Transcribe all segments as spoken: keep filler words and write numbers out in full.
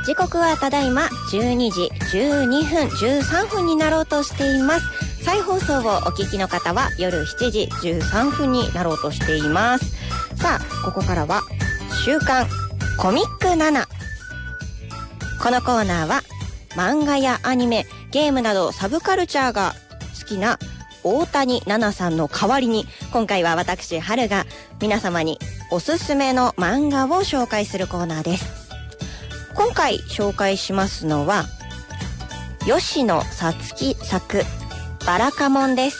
時刻はただいまじゅうにじじゅうにふんじゅうさんぷんになろうとしています。再放送をお聞きの方は夜しちじじゅうさんぷんになろうとしています。さあ、ここからは週刊コミックなな。このコーナーは漫画やアニメ、ゲームなどサブカルチャーが好きな大谷奈々さんの代わりに、今回は私春が皆様におすすめの漫画を紹介するコーナーです。今回紹介しますのは吉野さつき作バラカモンです。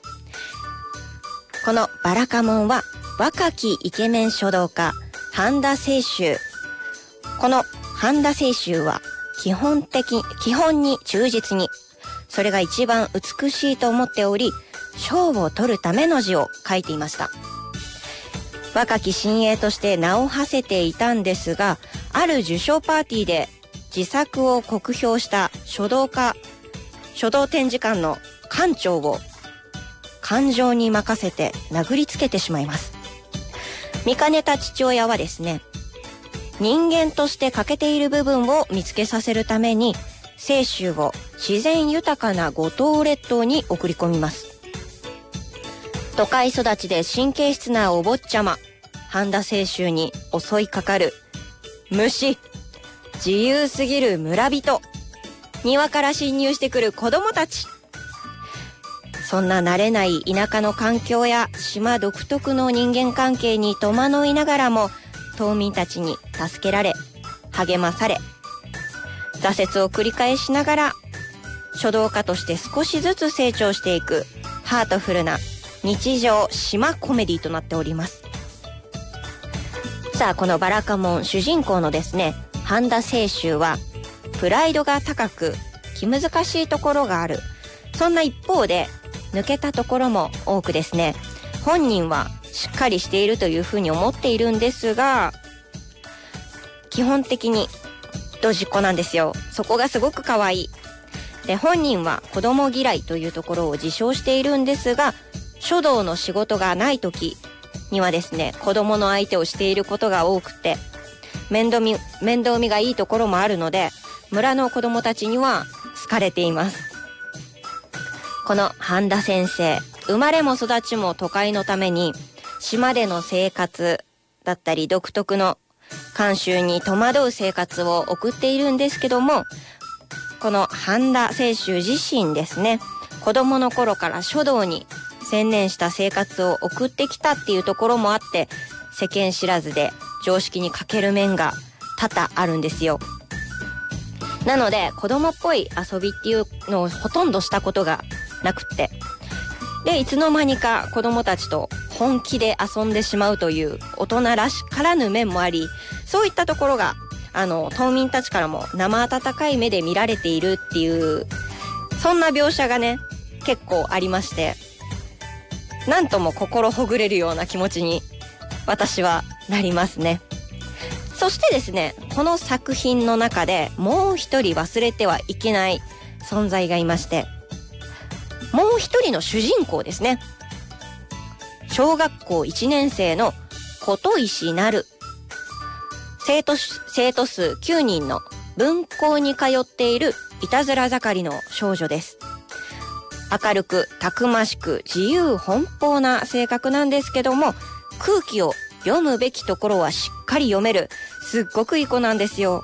このバラカモンは若きイケメン書道家半田清舟。この半田清舟は基本的基本に忠実に、それが一番美しいと思っており、賞を取るための字を書いていました。若き新鋭として名を馳せていたんですが、ある受賞パーティーで自作を酷評した書道家書道展示館の館長を感情に任せて殴りつけてしまいます。見かねた父親はですね、人間として欠けている部分を見つけさせるために清舟を自然豊かな五島列島に送り込みます。都会育ちで神経質なお坊ちゃま半田清舟に襲いかかる虫、自由すぎる村人、庭から侵入してくる子供たち。そんな慣れない田舎の環境や島独特の人間関係に戸惑いながらも、島民たちに助けられ励まされ、挫折を繰り返しながら書道家として少しずつ成長していくハートフルな日常島コメディとなっております。さあ、このバラカモン主人公のですね、半田清舟はプライドが高く気難しいところがある。そんな一方で抜けたところも多くですね、本人はしっかりしているというふうに思っているんですが、基本的にドジっ子なんですよ。そこがすごく可愛い。で、本人は子供嫌いというところを自称しているんですが、書道の仕事がない時にはですね、子供の相手をしていることが多くて、面倒見、面倒見がいいところもあるので、村の子供たちには好かれています。この半田先生、生まれも育ちも都会のために、島での生活だったり独特の慣習に戸惑う生活を送っているんですけども、この半田清舟自身ですね、子供の頃から書道に専念した生活を送ってきたっていうところもあって、世間知らずで常識に欠ける面が多々あるんですよ。なので子供っぽい遊びっていうのをほとんどしたことがなくって、でいつの間にか子供たちと本気で遊んでしまうという大人らしからぬ面もあり、そういったところがあの島民たちからも生温かい目で見られているっていう、そんな描写がね結構ありまして、なんとも心ほぐれるような気持ちに私はなりますね。そしてですね、この作品の中でもう一人忘れてはいけない存在がいまして、もう一人の主人公ですね。小学校いちねん生の琴石なる。生徒、生徒数きゅうにんの分校に通っているいたずら盛りの少女です。明るくたくましく自由奔放な性格なんですけども、空気を読むべきところはしっかり読める、すっごくいい子なんですよ。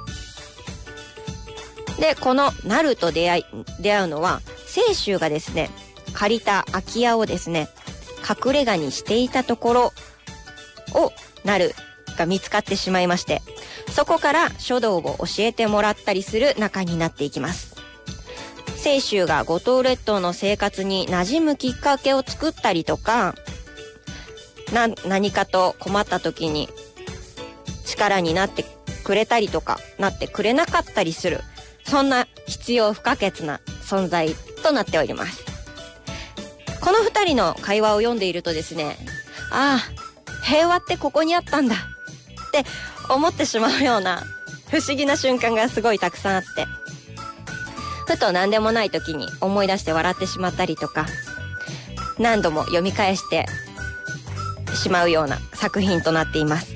で、このなると出会い、出会うのは清舟がですね、借りた空き家をですね、隠れ家にしていたところをなるが見つかってしまいまして、そこから書道を教えてもらったりする仲になっていきます。清舟が五島列島の生活に馴染むきっかけを作ったりとか、な何かと困った時に力になってくれたりとかなってくれなかったりする、そんな必要不可欠な存在となっております。この二人の会話を読んでいるとですね、ああ平和ってここにあったんだって思ってしまうような不思議な瞬間がすごいたくさんあって、ふと何でもない時に思い出して笑ってしまったりとか、何度も読み返してしまうような作品となっています。